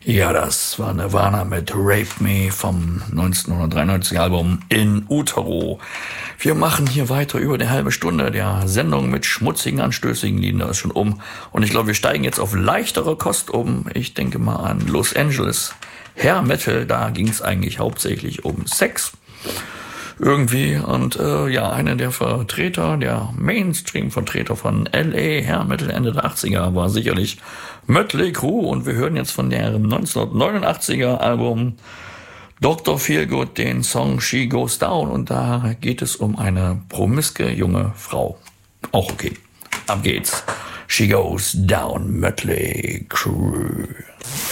Ja, das war Nirvana mit Rape Me vom 1993 Album In Utero. Wir machen hier weiter über eine halbe Stunde der Sendung mit schmutzigen, anstößigen Liedern. Da ist schon um. Und ich glaube, wir steigen jetzt auf leichtere Kost um. Ich denke mal an Los Angeles Hair Metal. Da ging es eigentlich hauptsächlich um Sex. Irgendwie. Und einer der Vertreter, der Mainstream-Vertreter von L.A. Hair Metal Ende der 80er war sicherlich Mötley Crüe. Und wir hören jetzt von deren 1989er Album Dr. Feelgood den Song She Goes Down. Und da geht es um eine promiske junge Frau. Auch okay. Ab geht's. She Goes Down, Mötley Crüe.